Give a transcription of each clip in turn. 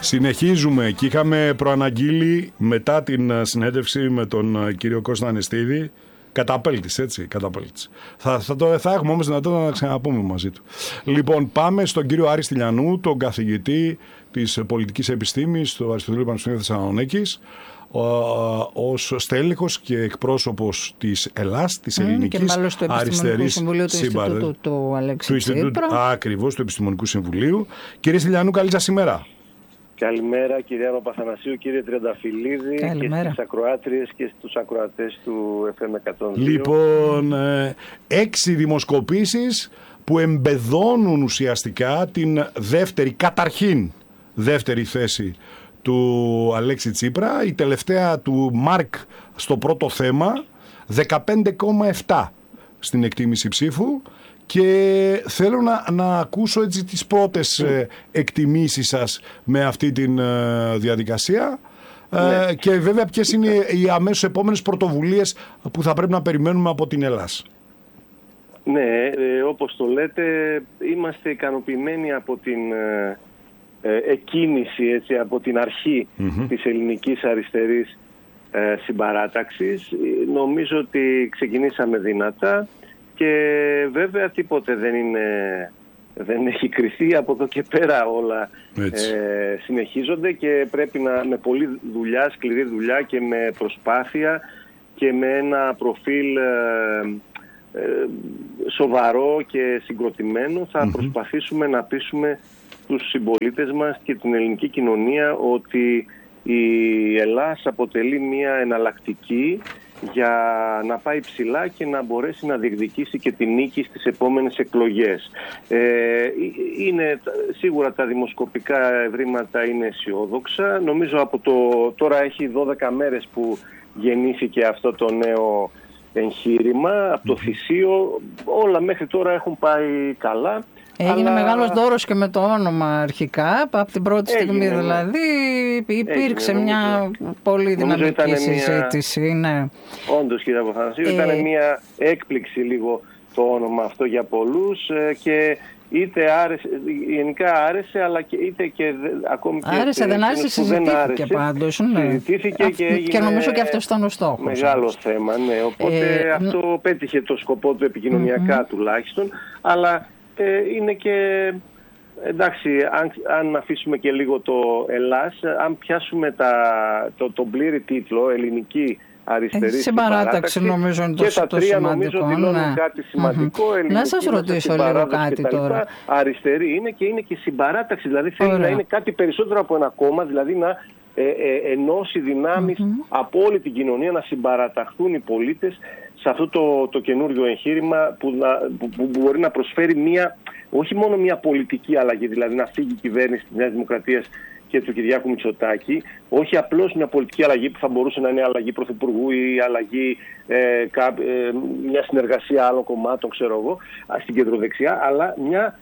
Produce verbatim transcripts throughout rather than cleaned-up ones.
Συνεχίζουμε και είχαμε προαναγγείλει μετά την συνέντευξη με τον κύριο Κώστα Ανεστίδη. Καταπέλτης, έτσι, καταπέλτης. Θα, θα, το, θα έχουμε όμως δυνατότητα να ξαναπούμε μαζί του. Λοιπόν, πάμε στον κύριο Άρη Στυλιανού, τον καθηγητή της πολιτικής επιστήμης στο Αριστοτέλειο Πανεπιστημίου Θεσσαλονίκης, ως στέλεχος και εκπρόσωπος της ΕΛΑΣ, της Ελληνικής mm, Αριστερής Συμπαράταξης του, του Αλέξη Τσίπρα. Ακριβώς, του Επιστημονικού Συμβουλίου. Κύριε Στυλιανού, καλή σας ημέρα. Καλημέρα κυρία Παπαθανασίου, κύριε Τριανταφυλλίδη. Καλημέρα. Και στις ακροάτριες και στους ακροατές του εφ εμ εκατόν δύο. Λοιπόν, ε, έξι δημοσκοπήσεις που εμπεδώνουν ουσιαστικά την δεύτερη, καταρχήν δεύτερη θέση του Αλέξη Τσίπρα. Η τελευταία του Μάρκ στο πρώτο θέμα, δεκαπέντε κόμμα επτά στην εκτίμηση ψήφου. Και θέλω να, να ακούσω έτσι τις πρώτες ε, εκτιμήσεις σας με αυτή τη ε, διαδικασία ε, ναι. Και βέβαια ποιες είναι οι αμέσως επόμενες πρωτοβουλίες που θα πρέπει να περιμένουμε από την Ελλάδα. Ναι, ε, όπως το λέτε, είμαστε ικανοποιημένοι από την ε, ε, εκκίνηση, έτσι, από την αρχή mm-hmm. της ελληνικής αριστερής ε, συμπαράταξης. Νομίζω ότι ξεκινήσαμε δυνατά. Και βέβαια τίποτε δεν είναι, δεν έχει κριθεί, από εδώ και πέρα όλα ε, συνεχίζονται και πρέπει να, με πολλή δουλειά, σκληρή δουλειά και με προσπάθεια και με ένα προφίλ ε, ε, σοβαρό και συγκροτημένο θα mm-hmm. προσπαθήσουμε να πείσουμε τους συμπολίτες μας και την ελληνική κοινωνία ότι η Ελλάδα αποτελεί μια εναλλακτική για να πάει ψηλά και να μπορέσει να διεκδικήσει και τη νίκη στις επόμενες εκλογές. Ε, είναι, σίγουρα τα δημοσκοπικά ευρήματα είναι αισιόδοξα. Νομίζω από το, τώρα έχει δώδεκα μέρες που γεννήθηκε αυτό το νέο εγχείρημα. Από το θυσίο όλα μέχρι τώρα έχουν πάει καλά. Έγινε αλλά... μεγάλος δώρος και με το όνομα αρχικά, από την πρώτη Έγινε, στιγμή δηλαδή υπήρξε Έγινε, μια νομίζω, πολύ δυναμική συζήτηση. Μια... Ναι. Όντως κύριε Παπαθανασίου, ε... ήταν μια έκπληξη λίγο το όνομα αυτό για πολλούς και είτε άρεσε, γενικά άρεσε, αλλά και είτε και ακόμη και... Άρεσε, δεν άρεσε, συζητήθηκε άρεσε, πάντως. Ναι. Συζητήθηκε και έγινε και νομίζω και αυτό ήταν ο στόχος. Μεγάλο όμως. θέμα, ναι. Οπότε ε... αυτό πέτυχε το σκοπό του επικοινωνιακά mm-hmm. τουλάχιστον, αλλά... είναι και, εντάξει, αν, αν αφήσουμε και λίγο το Ελλάς, αν πιάσουμε τα, το, τον πλήρη τίτλο, ελληνική αριστερή συμπαράταξη, νομίζω είναι το, και τα το τρία σημαντικό, νομίζω δηλώνουν ναι. κάτι σημαντικό. Mm-hmm. Να σας ρωτήσω λίγο κάτι τώρα. Αριστερή είναι και είναι και συμπαράταξη, δηλαδή θέλει Ωραία. να είναι κάτι περισσότερο από ένα κόμμα, δηλαδή να ε, ε, ενώσει δυνάμεις mm-hmm. από όλη την κοινωνία, να συμπαραταχθούν οι πολίτες σε αυτό το, το καινούριο εγχείρημα που, που, που μπορεί να προσφέρει μια, όχι μόνο μια πολιτική αλλαγή, δηλαδή να φύγει η κυβέρνηση της Νέας Δημοκρατίας και του Κυριάκου Μητσοτάκη, όχι απλώς μια πολιτική αλλαγή που θα μπορούσε να είναι αλλαγή πρωθυπουργού ή αλλαγή ε, κα, ε, μια συνεργασία άλλων κομμάτων, ξέρω εγώ, στην κεντροδεξιά, αλλά μια,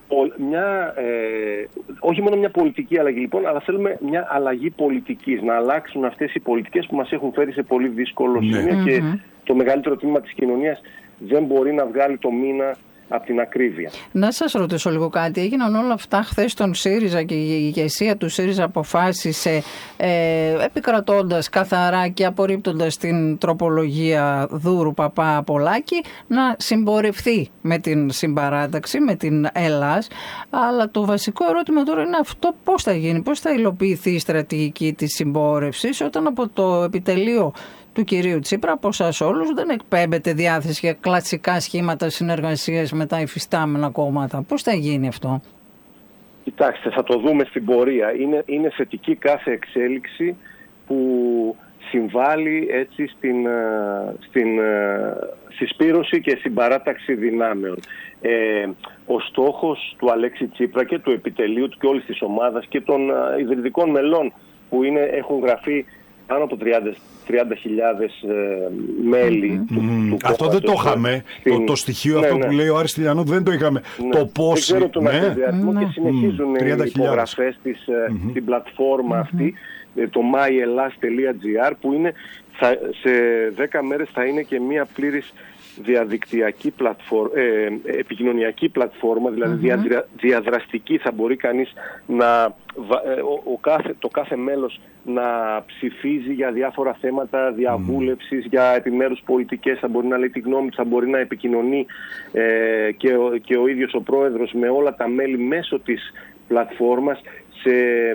μια ε, όχι μόνο μια πολιτική αλλαγή λοιπόν, αλλά θέλουμε μια αλλαγή πολιτικής, να αλλάξουν αυτές οι πολιτικές που μας έχουν φέρει σε πολύ δύσκολο σημείο ναι. και mm-hmm. το μεγαλύτερο τμήμα της κοινωνίας δεν μπορεί να βγάλει το μήνα από την ακρίβεια. Να σας ρωτήσω λίγο κάτι. Έγιναν όλα αυτά χθες στον ΣΥΡΙΖΑ και η ηγεσία του ΣΥΡΙΖΑ αποφάσισε ε, επικρατώντας καθαρά και απορρίπτοντας την τροπολογία Δούρου Παπά Πολάκη να συμπορευθεί με την συμπαράταξη, με την Ελλάς. Αλλά το βασικό ερώτημα τώρα είναι αυτό, πώς θα γίνει, πώς θα υλοποιηθεί η στρατηγική της συμπόρευσης όταν από το επιτελείο του κυρίου Τσίπρα, από εσάς όλους, δεν εκπέμπεται διάθεση για κλασικά σχήματα συνεργασίας με τα υφιστάμενα κόμματα. Πώς θα γίνει αυτό? Κοιτάξτε, θα το δούμε στην πορεία. Είναι, είναι θετική κάθε εξέλιξη που συμβάλλει έτσι στην, στην συσπήρωση και συμπαράταξη δυνάμεων. Ε, ο στόχος του Αλέξη Τσίπρα και του επιτελείου του και όλης της ομάδας και των ιδρυτικών μελών που είναι, έχουν γραφεί πάνω από τριάντα χιλιάδες ε, μέλη mm-hmm. του, mm. του Αυτό δεν το είχαμε, στην... το, το στοιχείο ναι, αυτό ναι. που λέει ο Άρης Στυλιανού δεν το είχαμε. Ναι. Το πώς... Δεν ξέρω τον ναι. αριθμό ναι. και συνεχίζουν mm. οι υπογραφές της, mm-hmm. στην πλατφόρμα mm-hmm. αυτή, το myellas τελεία gr, που είναι, θα, σε δέκα μέρες θα είναι και μία πλήρης διαδικτυακή πλατφόρ, ε, επικοινωνιακή πλατφόρμα, δηλαδή mm-hmm. δια, διαδραστική, θα μπορεί κανείς να, ο, ο κάθε, το κάθε μέλος να ψηφίζει για διάφορα θέματα διαβούλευσης, mm. για επιμέρους πολιτικές, θα μπορεί να λέει τη γνώμη του, θα μπορεί να επικοινωνεί ε, και, ο, και ο ίδιος ο πρόεδρος με όλα τα μέλη μέσω της πλατφόρμας. Σε,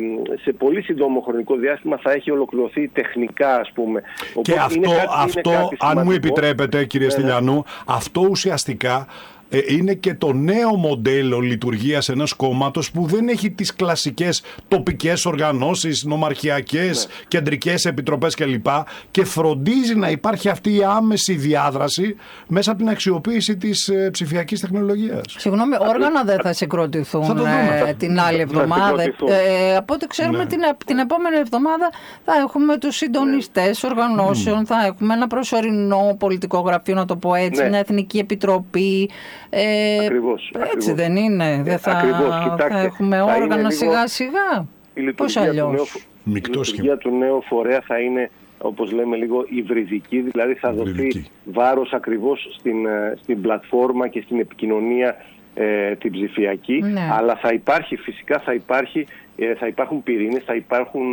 σε πολύ σύντομο χρονικό διάστημα θα έχει ολοκληρωθεί τεχνικά, ας πούμε. Και αυτό, είναι κάτι, αυτό είναι αν μου επιτρέπετε, κύριε ναι, Στυλιανού, ναι. αυτό ουσιαστικά ε, είναι και το νέο μοντέλο λειτουργίας ενός κόμματος που δεν έχει τις κλασικές τοπικές οργανώσεις, νομαρχιακές, ναι. κεντρικές επιτροπές κλπ. Και φροντίζει να υπάρχει αυτή η άμεση διάδραση μέσα από την αξιοποίηση της ε, ψηφιακής τεχνολογίας. Συγγνώμη, όργανα δεν θα συγκροτηθούν ε, την άλλη εβδομάδα. Ε, από ό,τι ξέρουμε, ναι. την, την επόμενη εβδομάδα θα έχουμε τους συντονιστές οργανώσεων, mm. θα έχουμε ένα προσωρινό πολιτικό γραφείο, να το πω έτσι, ναι. μια εθνική επιτροπή. Ε, ακριβώς, έτσι ακριβώς. δεν είναι, δεν θα, Κοιτάξτε, θα έχουμε όργανα λίγο, σιγά σιγά. Πώς αλλιώς. Η λειτουργία του νέου φορέα θα είναι, όπως λέμε, λίγο υβριδική, δηλαδή θα υβριδική. δοθεί βάρος ακριβώς στην, στην πλατφόρμα και στην επικοινωνία ε, την ψηφιακή, ναι. αλλά θα υπάρχει, φυσικά θα, υπάρχει, ε, θα υπάρχουν πυρήνες, θα υπάρχουν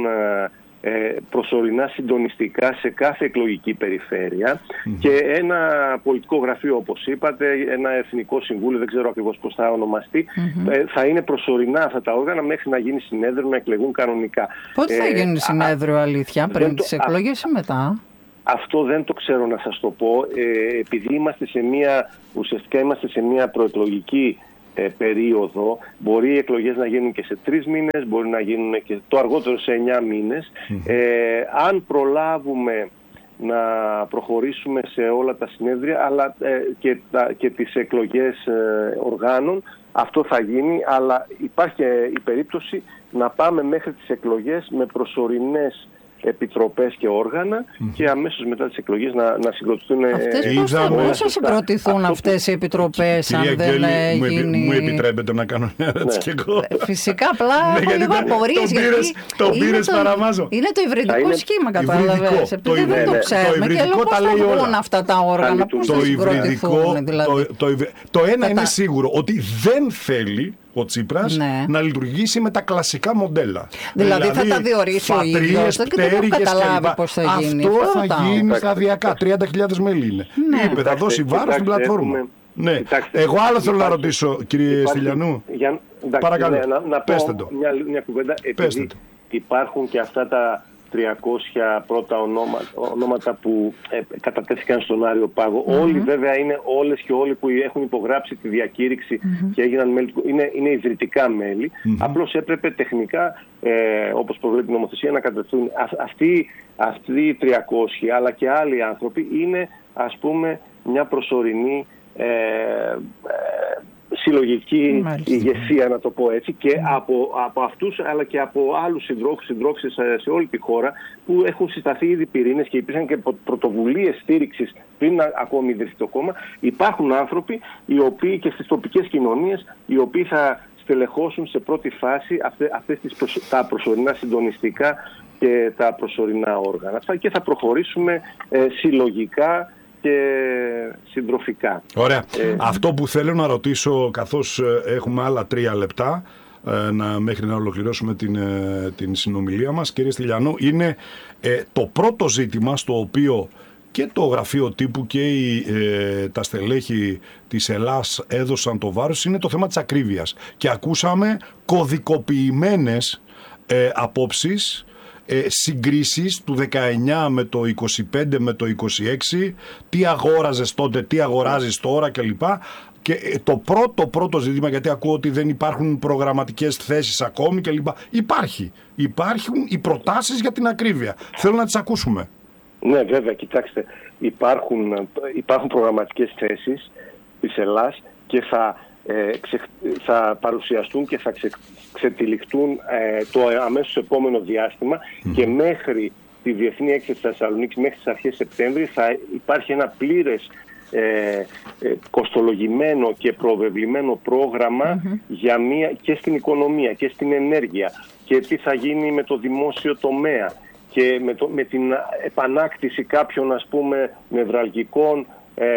ε, προσωρινά συντονιστικά σε κάθε εκλογική περιφέρεια mm-hmm. και ένα πολιτικό γραφείο, όπως είπατε, ένα εθνικό συμβούλιο, δεν ξέρω ακριβώς πώς θα ονομαστεί, mm-hmm. ε, θα είναι προσωρινά αυτά τα όργανα μέχρι να γίνει συνέδριο, να εκλεγούν κανονικά. Πότε θα ε, γίνει συνέδριο, α, αλήθεια, πριν τις εκλογές ή μετά? Αυτό δεν το ξέρω να σας το πω, ε, επειδή είμαστε σε μια, ουσιαστικά είμαστε σε μια προεκλογική ε, περίοδο. Μπορεί οι εκλογές να γίνουν και σε τρεις μήνες, μπορεί να γίνουν και το αργότερο σε εννιά μήνες. Mm-hmm. Ε, αν προλάβουμε να προχωρήσουμε σε όλα τα συνέδρια αλλά ε, και, τα, και τις εκλογές ε, οργάνων, αυτό θα γίνει, αλλά υπάρχει ε, η περίπτωση να πάμε μέχρι τις εκλογές με προσωρινές επιτροπές και όργανα mm-hmm. και αμέσως μετά τις εκλογές να, να συγκροτηθούν. Αυτές πώς θα, πώς θα συγκροτηθούν αυτές οι επιτροπές, αν δεν Γκέλη, γίνει... Μου επιτρέπετε να κάνω μια ερώτηση και εγώ. Φυσικά, απλά έχω λίγο απορίες. Το πήρες παραμάζω. Είναι το υβριδικό σχήμα, κατάλαβες. Επειδή δεν το ξέρουμε και λέω πώς θα βγουν αυτά τα όργανα, πώς θα συγκροτηθούν. Το ένα είναι σίγουρο, ότι δεν θέλει ο Τσίπρας ναι. να λειτουργήσει με τα κλασικά μοντέλα. Δηλαδή, δηλαδή θα τα διορίσει ο ίδιος. Δεν έχω καταλάβει πώς θα γίνει. Αυτό θα γίνει σταδιακά. τριάντα χιλιάδες μέλη είναι. Ναι. Είπε, θα δώσει βάρος στην πλατφόρμα. Έχουμε... Ναι. Κοιτάξτε, Εγώ άλλο θέλω να ρωτήσω, κύριε υπάρχει... Στυλιανού. Για... Παρακαλώ, ναι, να, να πέστε το. Μια, μια κουβέντα, επειδή υπάρχουν και αυτά τα τριακόσια πρώτα ονόματα, ονόματα που ε, κατατέθηκαν στον Άριο Πάγο. Mm-hmm. Όλοι βέβαια είναι, όλες και όλοι που έχουν υπογράψει τη διακήρυξη mm-hmm. και έγιναν μέλη, είναι, είναι ιδρυτικά μέλη. Mm-hmm. Απλώς έπρεπε τεχνικά, ε, όπως προβλέπει η νομοθεσία, να κατατεθούν. Αυτοί, αυτοί οι τριακόσιοι αλλά και άλλοι άνθρωποι είναι, ας πούμε, μια προσωρινή ε, ε, συλλογική Μάλιστα. ηγεσία, να το πω έτσι, και mm. από, από αυτούς αλλά και από άλλους συντρόφους, συντρόφισσες σε όλη τη χώρα που έχουν συσταθεί ήδη πυρήνες και υπήρχαν και πρωτοβουλίες στήριξης πριν να ακόμη ιδρυθεί το κόμμα. Υπάρχουν άνθρωποι οι οποίοι και στις τοπικές κοινωνίες οι οποίοι θα στελεχώσουν σε πρώτη φάση αυτές, αυτές τις προσω... τα προσωρινά συντονιστικά και τα προσωρινά όργανα και θα προχωρήσουμε ε, συλλογικά και συντροφικά. Ωραία. Ε, Αυτό που θέλω να ρωτήσω, καθώς έχουμε άλλα τρία λεπτά να, μέχρι να ολοκληρώσουμε την, την συνομιλία μας, κύριε Στυλιανού, είναι ε, το πρώτο ζήτημα στο οποίο και το γραφείο τύπου και οι, ε, τα στελέχη της Ελλάς έδωσαν το βάρος, είναι το θέμα της ακρίβειας. Και ακούσαμε κωδικοποιημένες ε, απόψεις, Ε, συγκρίσεις του δεκαεννιά με το είκοσι πέντε με το είκοσι έξι, τι αγόραζες τότε, τι αγοράζεις τώρα κλπ. Και ε, το πρώτο πρώτο ζήτημα, γιατί ακούω ότι δεν υπάρχουν προγραμματικές θέσεις ακόμη κλπ. Υπάρχει. Υπάρχουν οι προτάσεις για την ακρίβεια. Θέλω να τις ακούσουμε. Ναι, βέβαια, κοιτάξτε, υπάρχουν, υπάρχουν προγραμματικές θέσεις της Ελλάς και θα, ε, ξε, θα παρουσιαστούν και θα ξε, ξετυλιχτούν ε, το αμέσως επόμενο διάστημα mm. και μέχρι τη Διεθνή Έκθεση Θεσσαλονίκης, μέχρι τις αρχές Σεπτέμβρη, θα υπάρχει ένα πλήρες ε, ε, κοστολογημένο και προβεβλημένο πρόγραμμα mm-hmm. για μια, και στην οικονομία και στην ενέργεια και τι θα γίνει με το δημόσιο τομέα και με, το, με την επανάκτηση κάποιων, ας πούμε, νευραλγικών ε,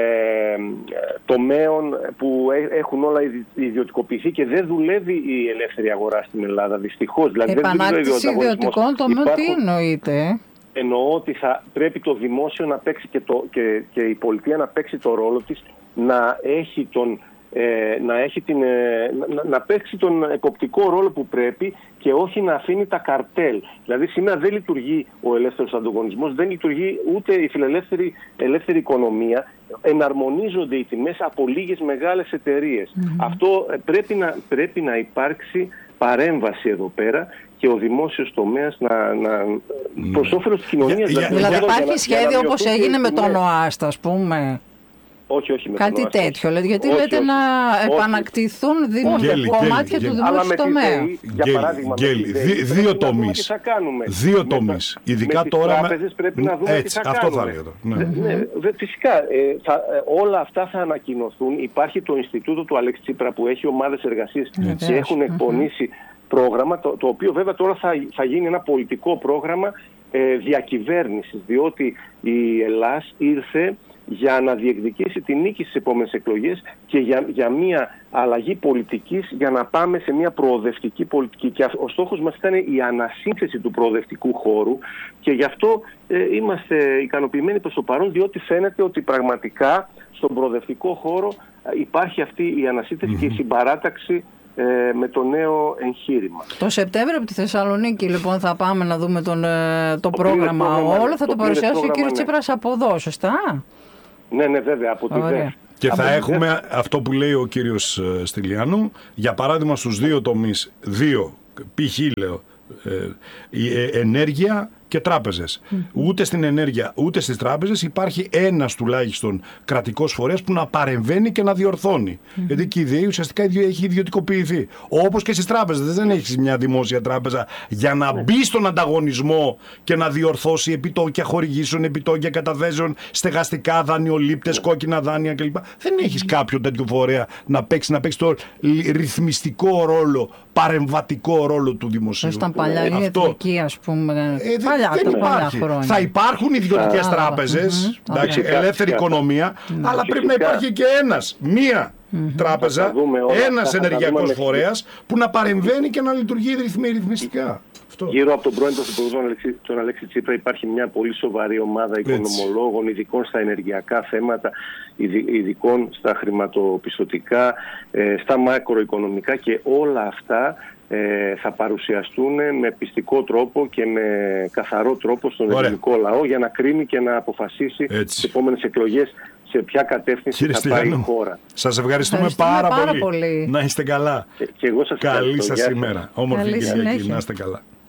τομέων που έχουν όλα ιδιωτικοποιηθεί και δεν δουλεύει η ελεύθερη αγορά στην Ελλάδα, δυστυχώς. Δηλαδή, επανάκτηση ιδιωτικών τομέων, τι εννοείται? Εννοώ ότι θα πρέπει το δημόσιο να παίξει και, το, και, και η πολιτεία να παίξει το ρόλο της, να έχει, τον, ε, να, έχει την, ε, να, να παίξει τον εποπτικό ρόλο που πρέπει και όχι να αφήνει τα καρτέλ. Δηλαδή σήμερα δεν λειτουργεί ο ελεύθερος ανταγωνισμός, δεν λειτουργεί ούτε η φιλελεύθερη ελεύθερη οικονομία. Εναρμονίζονται οι τιμές από λίγες μεγάλες εταιρείες. Mm-hmm. Αυτό πρέπει να, πρέπει να υπάρξει παρέμβαση εδώ πέρα και ο δημόσιος τομέας να, να mm. προς όφελος της κοινωνίας. Δηλαδή, δηλαδή υπάρχει σχέδιο όπως έγινε με τον ΟΑΣΤ, ας πούμε. Όχι, όχι με κάτι τον τέτοιο, λέτε, γιατί όχι, λέτε όχι, να όχι. επανακτηθούν κομμάτια του δημόσιου τομέα. Για παράδειγμα, δύο τομείς. Δύο τομείς. Ειδικά τώρα. Με τις τράπεζες πρέπει να δούμε έτσι, τι θα αυτό κάνουμε. Θα λέγω, ναι. Ναι, φυσικά, ε, θα, ε, όλα αυτά θα ανακοινωθούν. Υπάρχει το Ινστιτούτο του Αλέξη Τσίπρα που έχει ομάδες εργασίας και έχουν εκπονήσει πρόγραμμα, το, το οποίο βέβαια τώρα θα, θα γίνει ένα πολιτικό πρόγραμμα ε, διακυβέρνησης, διότι η Ελλάς ήρθε για να διεκδικήσει τη νίκη στις επόμενες εκλογές και για, για μια αλλαγή πολιτικής, για να πάμε σε μια προοδευτική πολιτική. Και ο στόχος μας ήταν η ανασύνθεση του προοδευτικού χώρου και γι' αυτό ε, είμαστε ικανοποιημένοι προς το παρόν, διότι φαίνεται ότι πραγματικά στον προοδευτικό χώρο υπάρχει αυτή η ανασύνθεση mm-hmm. και η συμπαράταξη ε, με το νέο εγχείρημα. Το Σεπτέμβριο από τη Θεσσαλονίκη λοιπόν θα πάμε να δούμε τον, το, το πρόγραμμα, πρόγραμμα όλο, θα το, το παρουσιάσει ο κύριος Τσίπρας ναι. από εδώ, σωστά? Ναι, ναι, βέβαια, από τη ΔΕΦ. Και από θα έχουμε ΔΕΦ. Αυτό που λέει ο κύριος Στυλιάνου, για παράδειγμα στους δύο τομείς, δύο, π.χ. λέω, ε, η ενέργεια και τράπεζες. Mm. Ούτε στην ενέργεια ούτε στις τράπεζες υπάρχει ένας τουλάχιστον κρατικός φορέας που να παρεμβαίνει και να διορθώνει. Mm. Γιατί και η ΔΕΗ ουσιαστικά έχει ιδιωτικοποιηθεί. Όπως και στις τράπεζες. Δεν έχεις μια δημόσια τράπεζα για να mm. μπει στον ανταγωνισμό και να διορθώσει επιτόκια χορηγήσεων, επιτόκια καταθέσεων, στεγαστικά, δανειολήπτες, mm. κόκκινα δάνεια κλπ. Δεν έχεις mm. κάποιο τέτοιο φορέα να παίξει, να παίξει το ρυθμιστικό ρόλο, παρεμβατικό ρόλο του δημοσίου. Ήταν παλιά η εθνική, ας πούμε. Ε, δεν υπάρχει. Θα υπάρχουν ιδιωτικές yeah. τράπεζες, mm-hmm. εντάξει, okay. ελεύθερη οικονομία, mm-hmm. αλλά πρέπει να υπάρχει και ένας, μία mm-hmm. τράπεζα, ένας ενεργειακός φορέας που να παρεμβαίνει και να λειτουργεί ρυθμιστικά. Γύρω από τον πρώην Πρωθυπουργό τον Αλέξη Τσίπρα υπάρχει μια πολύ σοβαρή ομάδα οικονομολόγων, ειδικών στα ενεργειακά θέματα, ειδικών στα χρηματοπιστωτικά, στα μακροοικονομικά και όλα αυτά ε, θα παρουσιαστούν με πιστικό τρόπο και με καθαρό τρόπο στον Ωραία. ελληνικό λαό για να κρίνει και να αποφασίσει τις επόμενες εκλογές σε ποια κατεύθυνση Κύριε θα πάει η χώρα. Σας ευχαριστούμε, ευχαριστούμε πάρα, πάρα πολύ. πολύ. Να είστε καλά. Και, και εγώ σας Καλή σας ημέρα. Όμορφη Κυριακή. Να είστε καλά.